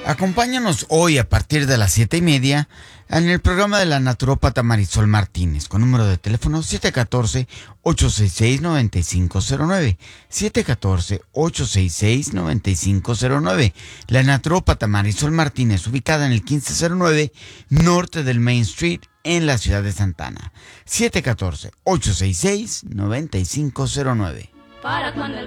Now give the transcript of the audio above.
Acompáñanos hoy a partir de las 7:30 en el programa de la naturópata Marisol Martínez, con número de teléfono 714-866-9509. 714-866-9509. La naturópata Marisol Martínez, ubicada en el 1509 norte del Main Street, en la ciudad de Santa Ana. 714-866-9509. Para cuando el